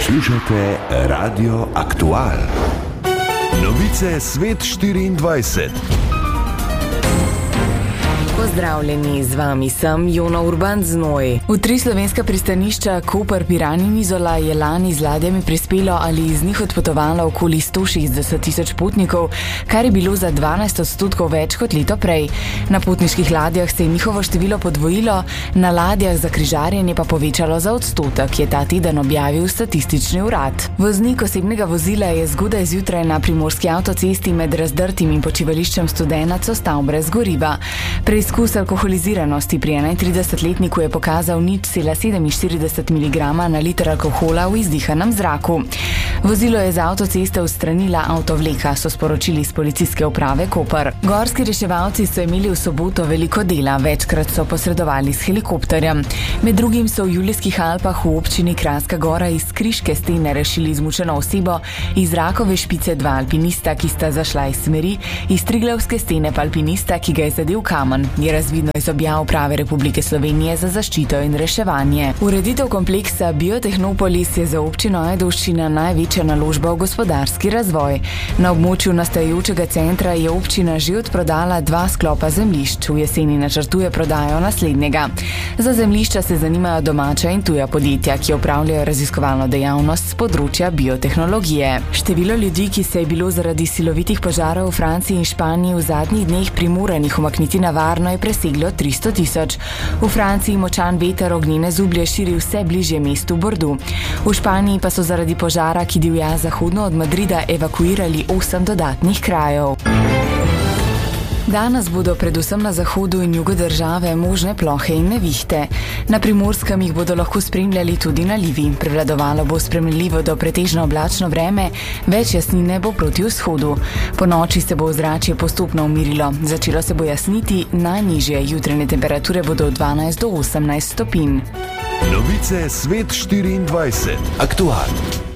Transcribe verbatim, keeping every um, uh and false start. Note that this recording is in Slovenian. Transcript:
Poslušate Radio Aktual. Novice Svet štiriindvajset. Pozdravljeni, z vami sem Jona Urban Znoj. V tri slovenska pristanišča Koper, Piran in Izola je lani z ladjami prispelo ali iz njih odpotovalo okoli sto šestdeset tisoč potnikov, kar je bilo za dvanajst odstotkov več kot leto prej. Na potniških ladjah se je njihovo število podvojilo, na ladjah za križarjenje pa povečalo za odstotek, je ta teden objavil statistični urad. Voznik osebnega vozila je zgodaj zjutraj na primorski avtocesti med Razdrtim in počivališčem Studenac ostal brez goriva. Preizkus alkoholiziranosti pri enaintridesetletniku je pokazal nič cela sedeminštirideset miligrama na liter alkohola v izdihanem zraku. Vozilo je z avtoceste odstranila avtovleka, so sporočili z policijske uprave Koper. Gorski reševalci so imeli v soboto veliko dela, večkrat so posredovali s helikopterjem. Med drugim so v Julijskih Alpah v občini Kranjska Gora iz Kriške stene rešili izmučeno osebo, iz Rakove špice dva alpinista, ki sta zašla iz smeri, iz Triglavske stene pa alpinista, ki ga je zadel kamen, je razvidno iz objav Uprave Republike Slovenije za zaščito in reševanje. Ureditev kompleksa Biotehnopolis je za občino Ajdovščina največja naložba v gospodarski razvoj. Na območju nastajajočega centra je občina že odprodala dva sklopa zemljišč, v jeseni načrtuje prodajo naslednjega. Za zemljišča se zanimajo domača in tuja podjetja, ki opravljajo raziskovalno dejavnost z področja biotehnologije. Število ljudi, ki se je bilo zaradi silovitih požarov v Franciji in Španiji v zadnjih dneh primoranih umakniti na varno, je preseglo tristo tisoč. V Franciji močan veter ognjene zublje širi vse bližje mestu Bordeaux. V Španiji pa so zaradi požara, ki divja zahodno od Madrida, evakuirali osem dodatnih krajev. Danes bodo predvsem na zahodu in jugu države možne plohe in nevihte. Na Primorskem jih bodo lahko spremljali tudi nalivi. Prevladovalo bo spremljivo do pretežno oblačno vreme, več jasnine bo proti vzhodu. Po noči se bo ozračje postopno umirilo. Začelo se bo jasniti, najnižje jutranje temperature bodo od dvanajst do osemnajst stopinj. Novice Svet štiriindvajset. Aktual.